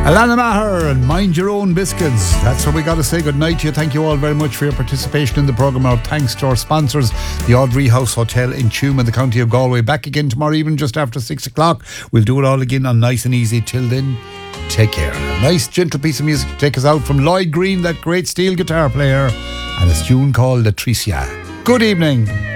Alana Maher and Mind Your Own Biscuits. That's where we got to say goodnight to you. Thank you all very much for your participation in the programme. Our thanks to our sponsors, the Audrey House Hotel in Tuam in the county of Galway. Back again tomorrow evening just after 6 o'clock. We'll do it all again on Nice and Easy. Till then, take care. A nice gentle piece of music to take us out from Lloyd Green, that great steel guitar player, and a tune called Latricia. Good evening.